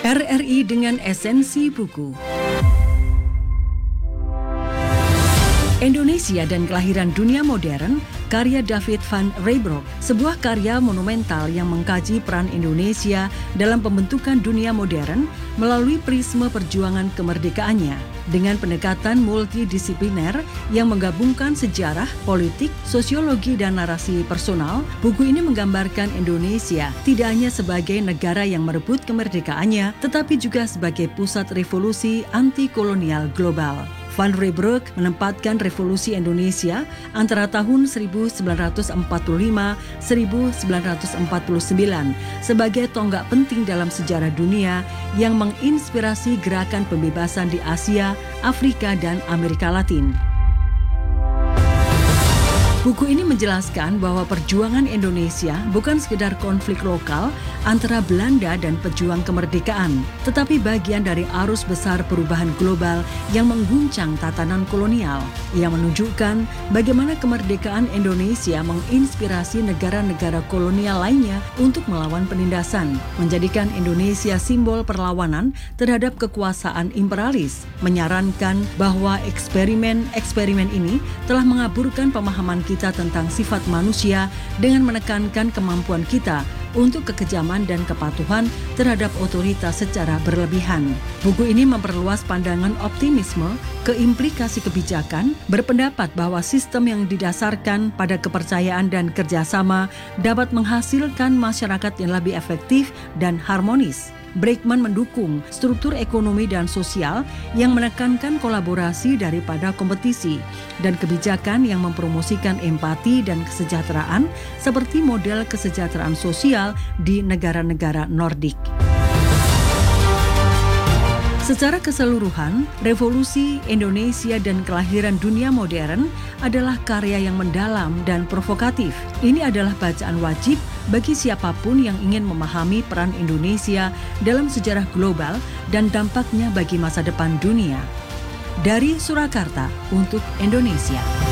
RRI dengan esensi buku. Indonesia dan Kelahiran Dunia Modern, karya David van Reybrouck, sebuah karya monumental yang mengkaji peran Indonesia dalam pembentukan dunia modern melalui prisme perjuangan kemerdekaannya. Dengan pendekatan multidisipliner yang menggabungkan sejarah, politik, sosiologi, dan narasi personal, buku ini menggambarkan Indonesia tidak hanya sebagai negara yang merebut kemerdekaannya, tetapi juga sebagai pusat revolusi anti-kolonial global. Van Reybrouck menempatkan revolusi Indonesia antara tahun 1945-1949 sebagai tonggak penting dalam sejarah dunia yang menginspirasi gerakan pembebasan di Asia, Afrika, dan Amerika Latin. Buku ini menjelaskan bahwa perjuangan Indonesia bukan sekedar konflik lokal antara Belanda dan pejuang kemerdekaan, tetapi bagian dari arus besar perubahan global yang mengguncang tatanan kolonial. Ia menunjukkan bagaimana kemerdekaan Indonesia menginspirasi negara-negara kolonial lainnya untuk melawan penindasan, menjadikan Indonesia simbol perlawanan terhadap kekuasaan imperialis, menyarankan bahwa eksperimen ini telah mengaburkan pemahaman kita tentang sifat manusia dengan menekankan kemampuan kita untuk kekejaman dan kepatuhan terhadap otoritas secara berlebihan. Buku ini memperluas pandangan optimisme ke implikasi kebijakan, berpendapat bahwa sistem yang didasarkan pada kepercayaan dan kerjasama dapat menghasilkan masyarakat yang lebih efektif dan harmonis. Bregman mendukung struktur ekonomi dan sosial yang menekankan kolaborasi daripada kompetisi dan kebijakan yang mempromosikan empati dan kesejahteraan seperti model kesejahteraan sosial di negara-negara Nordik. Secara keseluruhan, Revolusi Indonesia dan Kelahiran Dunia Modern adalah karya yang mendalam dan provokatif. Ini adalah bacaan wajib bagi siapapun yang ingin memahami peran Indonesia dalam sejarah global dan dampaknya bagi masa depan dunia. Dari Surakarta untuk Indonesia.